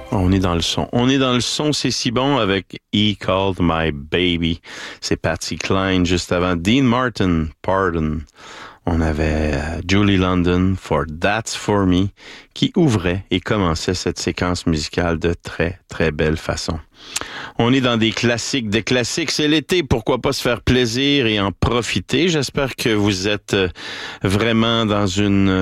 On est dans le son. On est dans le son, c'est si bon avec He Called My Baby. C'est Patsy Cline juste avant. Dean Martin, Pardon. On avait Julie London for That's For Me qui ouvrait et commençait cette séquence musicale de très, très belle façon. On est dans des classiques. Des classiques, c'est l'été. Pourquoi pas se faire plaisir et en profiter? J'espère que vous êtes vraiment dans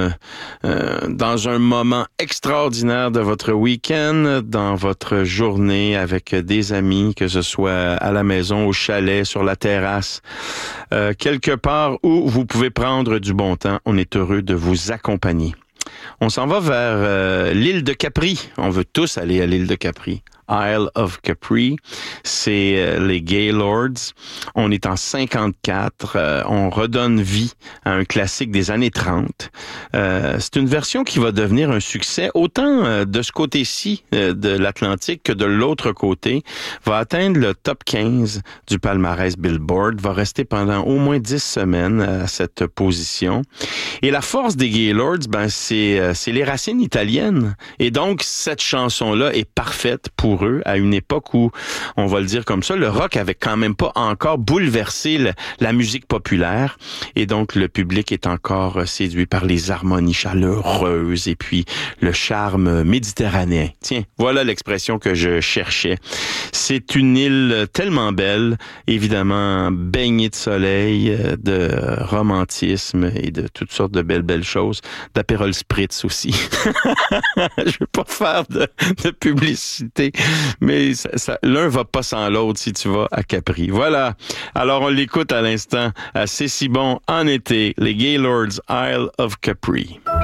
un moment extraordinaire de votre week-end, dans votre journée avec des amis, que ce soit à la maison, au chalet, sur la terrasse, quelque part où vous pouvez prendre du bon temps. On est heureux de vous accompagner. On s'en va vers l'île de Capri. On veut tous aller à l'île de Capri. Isle of Capri, c'est les Gaylords. On est en 54. On redonne vie à un classique des années 30. C'est une version qui va devenir un succès autant de ce côté-ci de l'Atlantique que de l'autre côté. Va atteindre le top 15 du palmarès Billboard. Va rester pendant au moins 10 semaines à cette position. Et la force des Gaylords, c'est les racines italiennes. Et donc, cette chanson-là est parfaite pour eux à une époque où, on va le dire comme ça, le rock avait quand même pas encore bouleversé la musique populaire et donc le public est encore séduit par les harmonies chaleureuses et puis le charme méditerranéen. Tiens, voilà l'expression que je cherchais. C'est une île tellement belle, évidemment baignée de soleil, de romantisme et de toutes sortes de belles choses, d'Aperol Spritz aussi. Je veux pas faire de publicité, mais l'un va pas sans l'autre si tu vas à Capri. Voilà. Alors, on l'écoute à l'instant à C'est si bon en été, les Gaylords Isle of Capri.